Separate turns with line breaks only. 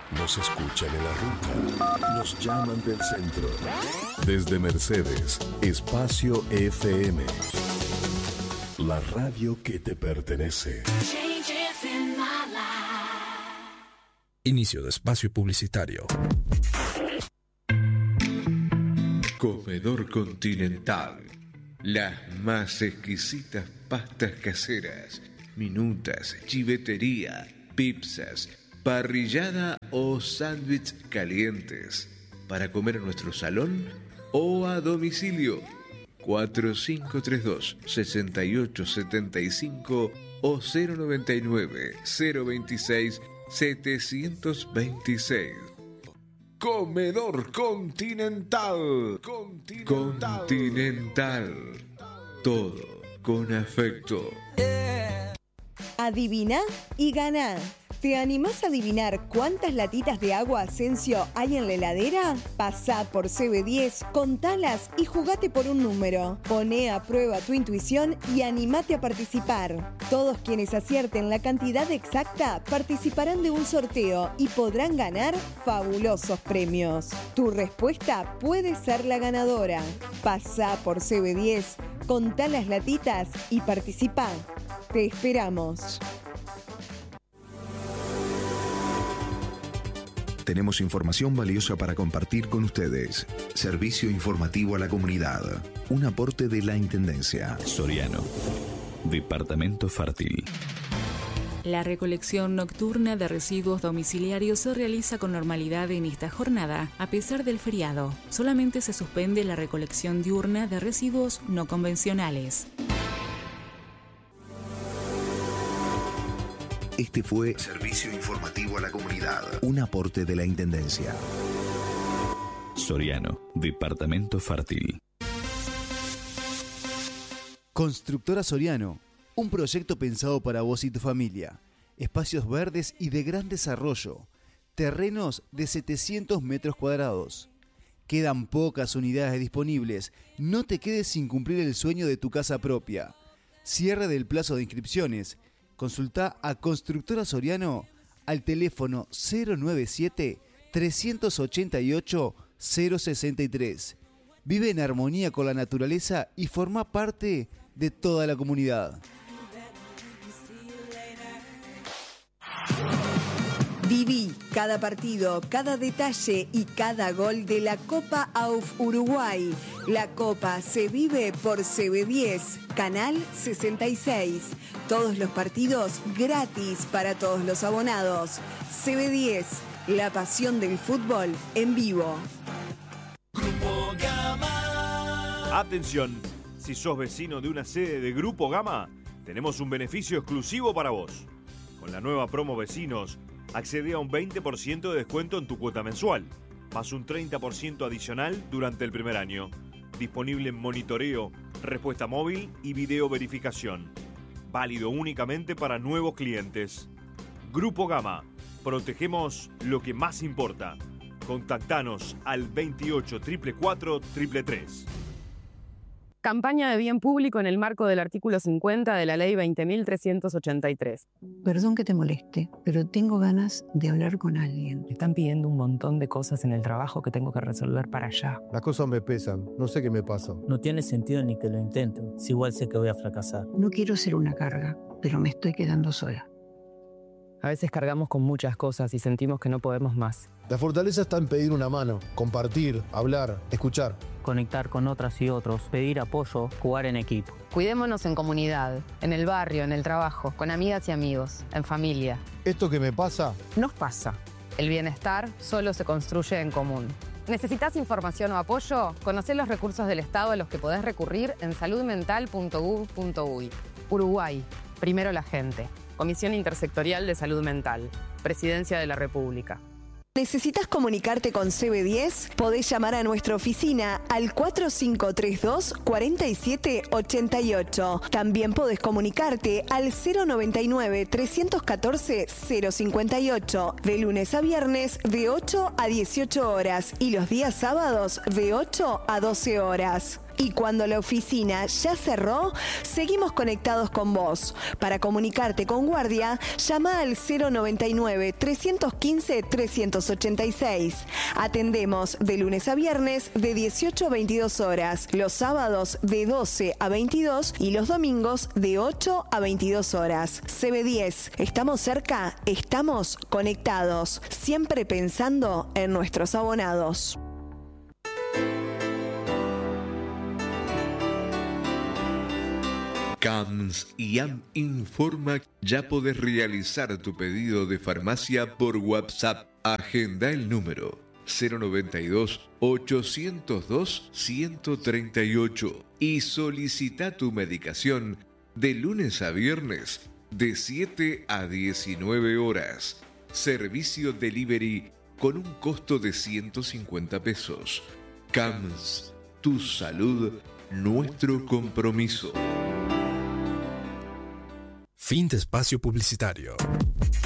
Nos escuchan en la ruta, nos llaman del centro. Desde Mercedes, Espacio FM. La radio que te pertenece.
Inicio de espacio publicitario.
Comedor Continental. Las más exquisitas pastas caseras, minutas, chivetería, pizzas, parrillada o sándwich calientes. Para comer en nuestro salón o a domicilio. 4532-6875 o 099-026-726. Comedor Continental. Continental. Todo con afecto.
Adivina y gana. ¿Te animás a adivinar cuántas latitas de agua Asensio hay en la heladera? Pasá por CB10, contalas y jugate por un número. Poné a prueba tu intuición y animate a participar. Todos quienes acierten la cantidad exacta participarán de un sorteo y podrán ganar fabulosos premios. Tu respuesta puede ser la ganadora. Pasá por CB10, contá las latitas y participá. Te esperamos.
Tenemos información valiosa para compartir con ustedes. Servicio informativo a la comunidad. Un aporte de la Intendencia.
Soriano. Departamento Fértil.
La recolección nocturna de residuos domiciliarios se realiza con normalidad en esta jornada, a pesar del feriado. Solamente se suspende la recolección diurna de residuos no convencionales.
Este fue Servicio Informativo a la Comunidad. Un aporte de la Intendencia.
Soriano. Departamento Fértil.
Constructora Soriano. Un proyecto pensado para vos y tu familia. Espacios verdes y de gran desarrollo. Terrenos de 700 metros cuadrados. Quedan pocas unidades disponibles. No te quedes sin cumplir el sueño de tu casa propia. Cierre del plazo de inscripciones. Consulta a Constructora Soriano al teléfono 097-388-063. Vive en armonía con la naturaleza y forma parte de toda la comunidad.
Viví cada partido, cada detalle y cada gol de la Copa AUF Uruguay. La Copa se vive por CB10, Canal 66. Todos los partidos gratis para todos los abonados. CB10, la pasión del fútbol en vivo.
Grupo Gama. Atención, si sos vecino de una sede de Grupo Gama, tenemos un beneficio exclusivo para vos. Con la nueva promo Vecinos, accede a un 20% de descuento en tu cuota mensual, más un 30% adicional durante el primer año. Disponible en monitoreo, respuesta móvil y video verificación. Válido únicamente para nuevos clientes. Grupo Gama. Protegemos lo que más importa. Contactanos al 28 444 333.
Campaña de bien público en el marco del artículo 50 de la Ley 20.383.
Perdón que te moleste, pero tengo ganas de hablar con alguien.
Me están pidiendo un montón de cosas en el trabajo que tengo que resolver para allá.
Las cosas me pesan, no sé qué me pasa.
No tiene sentido ni que lo intento, si igual sé que voy a fracasar.
No quiero ser una carga, pero me estoy quedando sola.
A veces cargamos con muchas cosas y sentimos que no podemos más.
La fortaleza está en pedir una mano, compartir, hablar, escuchar.
Conectar con otras y otros, pedir apoyo, jugar en equipo.
Cuidémonos en comunidad, en el barrio, en el trabajo, con amigas y amigos, en familia.
Esto que me pasa,
nos pasa. El bienestar solo se construye en común. ¿Necesitas información o apoyo? Conocé los recursos del Estado a los que podés recurrir en saludmental.gov.uy. Uruguay, primero la gente. Comisión Intersectorial de Salud Mental. Presidencia de la República.
¿Necesitas comunicarte con CB10? Podés llamar a nuestra oficina al 4532-4788. También podés comunicarte al 099-314-058. De lunes a viernes de 8 a 18 horas y los días sábados de 8 a 12 horas. Y cuando la oficina ya cerró, seguimos conectados con vos. Para comunicarte con Guardia, llama al 099-315-386. Atendemos de lunes a viernes de 18 a 22 horas, los sábados de 12 a 22 y los domingos de 8 a 22 horas. CB10, estamos cerca, estamos conectados, siempre pensando en nuestros abonados.
CAMS IAM informa, ya podés realizar tu pedido de farmacia por WhatsApp. Agenda el número 092-802-138 y solicita tu medicación de lunes a viernes de 7 a 19 horas. Servicio delivery con un costo de 150 pesos. CAMS, tu salud, nuestro compromiso.
Fin de espacio publicitario.